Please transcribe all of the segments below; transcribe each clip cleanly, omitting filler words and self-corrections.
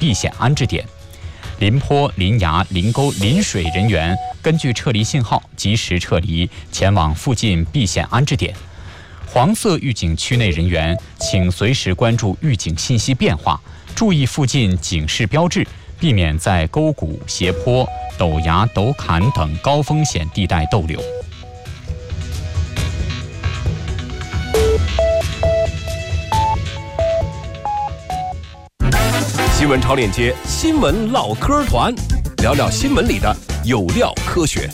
避险安置点。临坡、临崖、临沟、临水人员根据撤离信号及时撤离，前往附近避险安置点。黄色预警区内人员请随时关注预警信息变化，注意附近警示标志，避免在沟谷、斜坡、陡崖、陡坎等高风险地带逗留。 新闻超链接，新闻唠嗑团，聊聊新闻里的有料科学。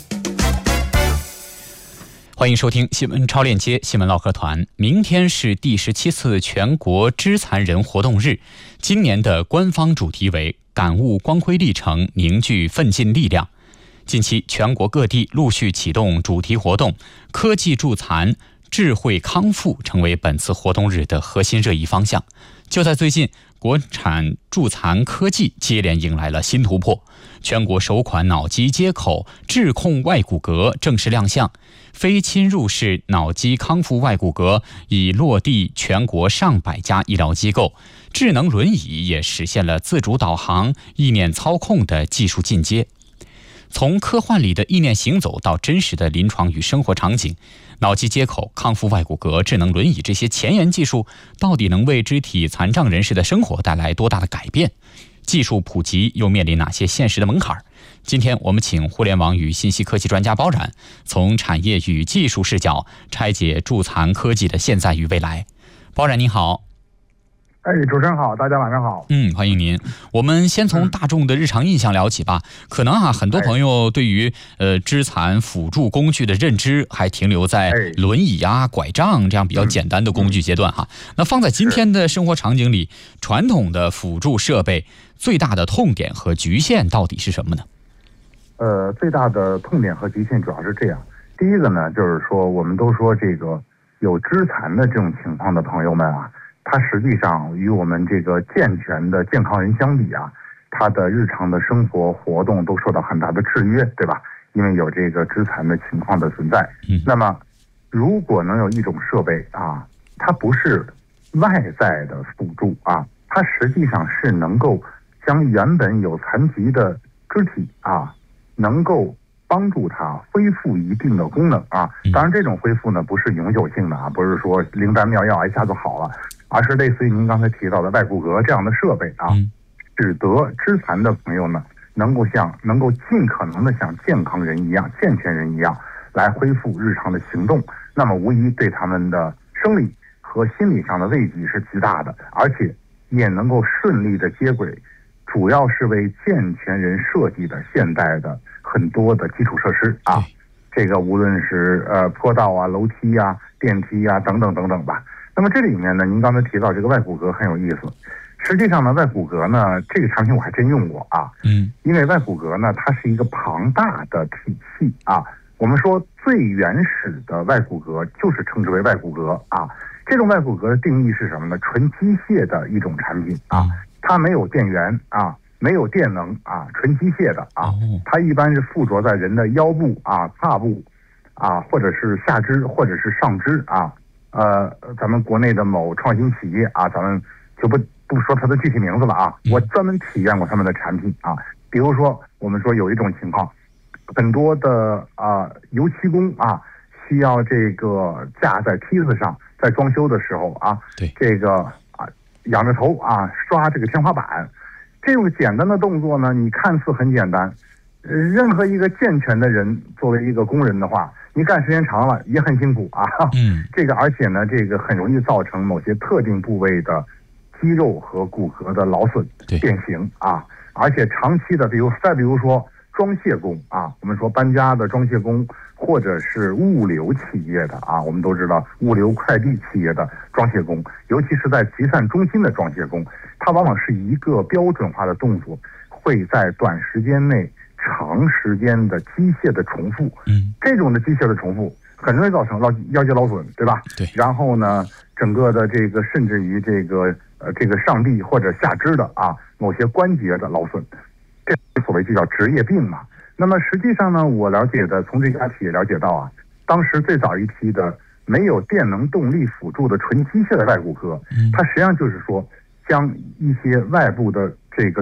欢迎收听新闻超链接新闻唠嗑团。明天是第17次全国肢残人活动日，今年的官方主题为感悟光辉历程，凝聚奋进力量。近期全国各地陆续启动主题活动，科技助残、智慧康复成为本次活动日的核心热议方向。就在最近，国产助残科技接连迎来了新突破，全国首款脑机接口智控外骨骼正式亮相，非侵入式脑机康复外骨骼已落地全国上百家医疗机构，智能轮椅也实现了自主导航、意念操控的技术进阶。从科幻里的意念行走到真实的临床与生活场景，脑机接口、康复外骨骼、智能轮椅这些前沿技术到底能为肢体残障人士的生活带来多大的改变？技术普及又面临哪些现实的门槛？今天我们请互联网与信息科技专家包冉，从产业与技术视角拆解助残科技的现在与未来。包冉你好。 主持人好，大家晚上好。 欢迎您。我们先从大众的日常印象聊起吧。可能很多朋友对于肢残辅助工具的认知还停留在轮椅拐杖这样比较简单的工具阶段那放在今天的生活场景里，传统的辅助设备最大的痛点和局限到底是什么呢？ 最大的痛点和局限主要是这样。第一个呢，就是说我们都说这个有肢残的这种情况的朋友们它实际上与我们这个健全的健康人相比他的日常的生活活动都受到很大的制约，对吧？因为有这个肢残的情况的存在。那么如果能有一种设备它不是外在的辅助它实际上是能够将原本有残疾的肢体能够帮助它恢复一定的功能当然这种恢复呢不是永久性的不是说灵丹妙药一下就好了，而是类似于您刚才提到的外骨骼这样的设备使得肢残的朋友呢能够尽可能的像健康人一样、健全人一样来恢复日常的行动，那么无疑对他们的生理和心理上的慰藉是极大的，而且也能够顺利的接轨主要是为健全人设计的现代的很多的基础设施这个无论是坡道楼梯电梯等等等等吧。那么这里面呢，您刚才提到这个外骨骼很有意思。实际上呢，外骨骼呢这个产品我还真用过因为外骨骼呢它是一个庞大的体系我们说最原始的外骨骼就是称之为外骨骼这种外骨骼的定义是什么呢？纯机械的一种产品它没有电源没有电能纯机械的它一般是附着在人的腰部胯部或者是下肢或者是上肢咱们国内的某创新企业咱们就不说它的具体名字了我专门体验过他们的产品比如说我们说有一种情况，很多的油漆工需要这个架在梯子上，在装修的时候这个仰着头刷这个天花板，这种简单的动作呢，你看似很简单，任何一个健全的人作为一个工人的话，你干时间长了也很辛苦这个而且呢，这个很容易造成某些特定部位的肌肉和骨骼的劳损变形而且长期的，比如说装卸工我们说搬家的装卸工，或者是物流企业的我们都知道物流快递企业的装卸工，尤其是在集散中心的装卸工，它往往是一个标准化的动作，会在短时间内长时间的机械的重复这种的机械的重复很容易造成腰肌劳损，对吧？ 对。 然后呢，整个的这个甚至于这个上臂或者下肢的某些关节的劳损，这所谓就叫职业病嘛。那么实际上呢，我了解的从这家企业了解到当时最早一批的没有电能动力辅助的纯机械的外骨骼，它实际上就是说将一些外部的